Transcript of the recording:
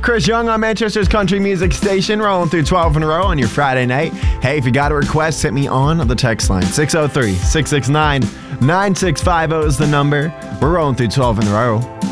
Chris Young on Manchester's country music station, rolling through 12 in a row on your Friday night. Hey, if you got a request, hit me on the text line. 603-669-9650 is the number. We're rolling through 12 in a row.